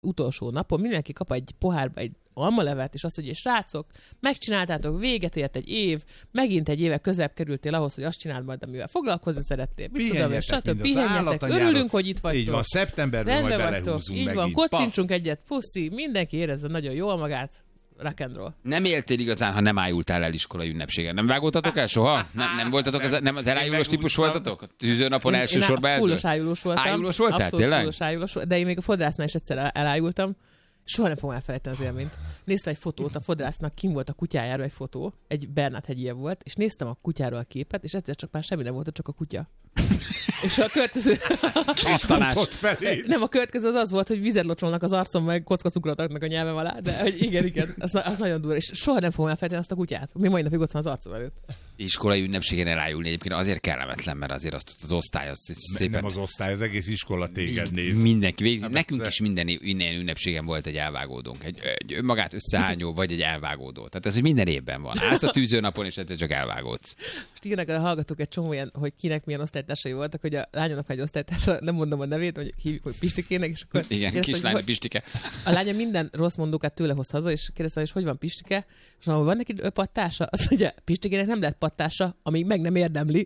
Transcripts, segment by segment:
utolsó napon mindenki kap egy pohárba egy almalevet, és azt mondja, hogy srácok, megcsináltátok, véget ért egy év, megint egy éve közelebb kerültél ahhoz, hogy azt csináld majd, amivel foglalkozni szeretnél. Pihenjetek, örülünk, hogy itt vagytok. Így van, szeptemberben majd belehúzunk így megint. Így van, kocincsunk egyet, puszi, mindenki érezze nagyon jól magát. Rock and roll. Nem éltél igazán, ha nem ájultál el iskolai ünnepségen. Nem vágódtatok el soha? Nem voltatok, nem az elájulós típus voltatok? Tűzőnapon elsősorban eltől? Fullos ájulós voltam. Ájulós voltál, abszolút tényleg? Fullos ájulós, de én még a fodrásznál is egyszer elájultam. Soha nem fogom elfelejteni az élményt. Néztem egy fotót, a fodrásznak kim volt a kutyájáról egy fotó, egy Bernát hegyie volt, és néztem a kutyáról a képet, és egyszer csak már semmi nem volt, csak a kutya. És a következő... Nem, a következő az volt, hogy vizet locsolnak az arcom, meg kocka cukrot raknak a nyelvem alá, de hogy igen, az nagyon durva. És soha nem fogom elfelejteni azt a kutyát. Mi mai napig ott van az arcom előtt. Iskolai ünnepségen elájulni egyébként azért kellemetlen, mert azért azt az osztály az szépen... Nem az osztály, az egész iskola téged néz. Mindenki végzi. Nekünk is minden ünnepségen volt egy elvágódónk. Egy önmagát összehányó, vagy egy elvágódó. Tehát ez, hogy minden évben van. Állsz a tűzőnapon, és egyszer csak elvágódsz. Most írnak a hallgatók egy csomó ilyen, hogy kinek milyen osztálytársai voltak, hogy a lányomnak egy osztálytársa, nem mondom a nevét, hogy hívjuk, hogy Pistikének, és akkor... Igen, kislány a Pistike. A lánya minden rossz mondókát tőle hoz haza, és kérdezte, hogy van Pistike, és mondom, van neki pattása? Azt mondja, Pistikének nem lett pattása, amíg meg nem érdemli.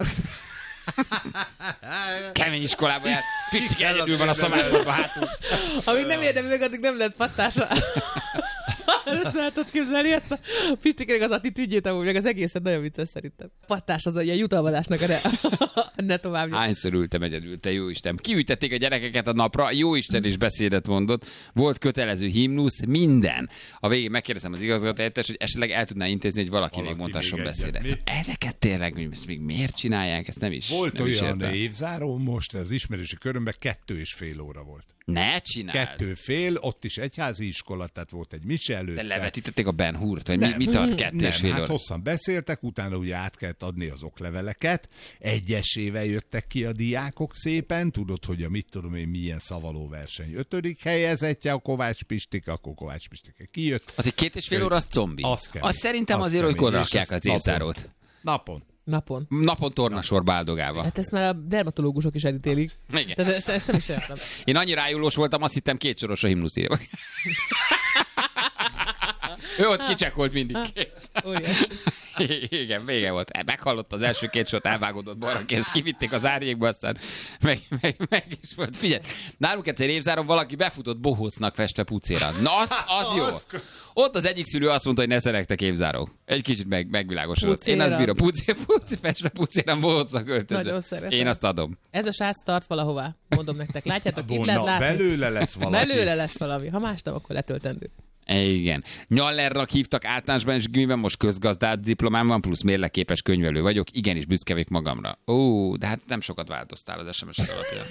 Kemény iskolában jár. Pistike egyedül van a szamárban hátul. Amíg nem érdemli meg, addig nem lett pattása. Ezt el tudod képzelni, ezt a Pistikének az attitűdjét, amúgy meg az egészet nagyon vicces szerintem. Pattás az ilyen jutalmazásnak ne tovább. Hányszor ültem egyedül, te jóisten. Kiültették a gyerekeket a napra, jóisten is beszédet mondott, volt kötelező himnusz, minden. A végén megkérdezem az igazgatóhelyettest, hogy esetleg el tudná intézni, hogy valaki még mondhasson beszédet. Ezeket tényleg, még miért csinálják, ezt nem is. Volt nem olyan évzáró, most az ismerősi körömben 2,5 óra volt. Ne csináld! 2,5, ott is egyházi iskola, tehát volt egy mise előtte. De levetítették a Ben Hurt, vagy mi tart 2,5 óra? Hát hosszan beszéltek, utána ugye át kellett adni az okleveleket, egyesével jöttek ki a diákok szépen, tudod, hogy a mit tudom én milyen szavaló verseny 5. helyezettje a Kovács Pistike, akkor Kovács Pistike kijött. Az egy 2,5 óra, az zombi. Az szerintem azért, olykor rakják az évzárót. Napon tornasorba áldogálva. Hát ezt már a dermatológusok is elítélik. Igen. Tehát ezt nem is értem. Én annyira rájulós voltam, azt hittem 2 soros a himnusz írva. Ő ott kicsekolt mindig. Igen, vége volt. Meghallott az első 2 sort, elvágódott balra kész, kivitték az árnyékba, aztán meg is volt. Figyelj, nálunk egyszer évzáron valaki befutott bohócnak festve pucéra. Na, az jó. Ott az egyik szülő azt mondta, hogy ne szerettek évzárók. Egy kicsit megvilágosodott. Én azt bírom, festve pucéra bohócnak öltözött. Én azt adom. Ez a srác tart valahová, mondom nektek. Látjátok, itt lehet látni. Belőle lesz valami. Belőle lesz valami. Ha más nem, akkor letöltendő. Igen. Nyallernak hívtak általánosban, és gimiben most közgazdát diplomám van, plusz mérlegképes könyvelő vagyok. Igenis büszke vagyok magamra. Ó, de hát nem sokat változtál az SMS-ek alapján.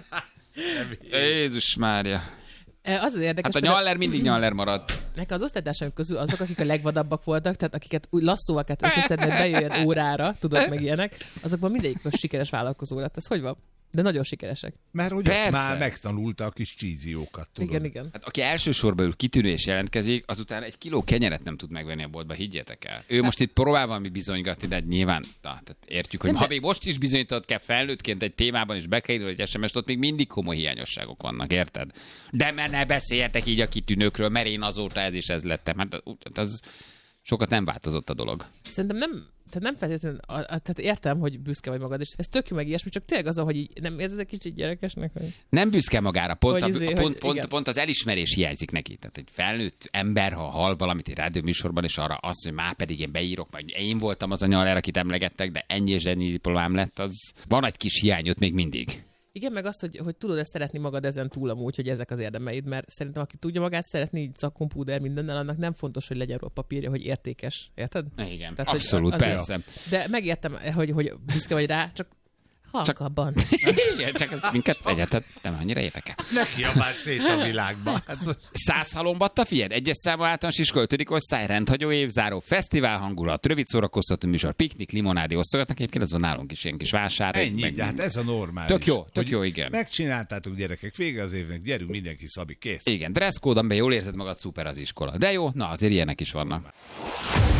Jézus Mária. Az az érdekes. Hát a Nyaller mindig Nyaller maradt. Nekem az osztálytársaim közül azok, akik a legvadabbak voltak, tehát akiket úgy lasszóval kellett összeszedni, hogy bejöjjön órára, tudod, meg ilyenek, azokban mindegyik most sikeres vállalkozó lett. Ez hogy van? De nagyon sikeresek. Mert hogy ott már megtanulta a kis cheesy-ókat, tudod. Igen. Hát aki első sorba ül, kitűnő és jelentkezik, azután 1 kiló kenyeret nem tud megvenni a boltba, higgyétek el. Ő most itt próbál valami bizonygatni, de nyilván tehát értjük, hogy ha még most is bizonyított kell felnőttként egy témában is bekerül egy SMS-t, ott még mindig komoly hiányosságok vannak, érted? De mert ne beszéljetek így a kitűnőkről, mert én azóta ez is ez lettem. Hát az sokat nem változott a dolog. Szerintem nem feltétlenül, tehát értem, hogy büszke vagy magad, és ez tök jó meg ilyesmi, csak tényleg az, hogy így, nem érzed egy kicsit gyerekesnek? Hogy... Nem büszke magára, pont az elismerés hiányzik neki. Tehát egy felnőtt ember, ha hall valamit egy rádióműsorban, és arra azt, hogy már pedig én beírok, majd én voltam az a Nyaller, akit emlegettek, de ennyi és ennyi diplomám lett, az van egy kis hiány ott még mindig. Igen, meg az, hogy tudod ezt szeretni magad ezen túl amúgy, hogy ezek az érdemeid, mert szerintem aki tudja magát szeretni, így szakkompúder mindennel, annak nem fontos, hogy legyen róla papírja, hogy értékes. Érted? Igen, tehát, abszolút, persze. De megértem, hogy büszke vagy rá, csak halkabban. Igen, csak ez minket egyáltalán nem annyira érdekel. Ne kiabáld szét a világba. 100 halombatta, figyeld, 1-es számú általános iskola 5. osztály, rendhagyó évzáró, fesztivál hangulat, rövid szórakoztató műsor, piknik, limonádi osztogatnak, egyébként ez van nálunk is ilyen kis vásár. Ennyi, de hát ez a normális. Tök jó, igen. Megcsináltátok, gyerekek, vége az évnek, gyerünk mindenki, Szabi, kész. Igen, dresscode, amiben jól érzed magad, szuper az iskola. De jó, na azért ilyenek is vannak.